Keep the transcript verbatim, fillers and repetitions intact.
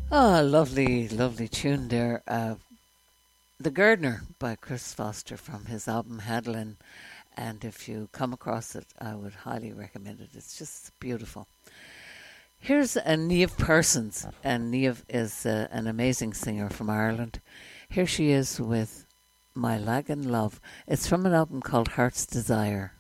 Oh, lovely, lovely tune there. Uh, the Gardener by Chris Foster from his album Hadlin. And if you come across it, I would highly recommend it. It's just beautiful. Here's a Niamh Parsons, and Niamh is uh, an amazing singer from Ireland. Here she is with My Lagan Love. It's from an album called Heart's Desire.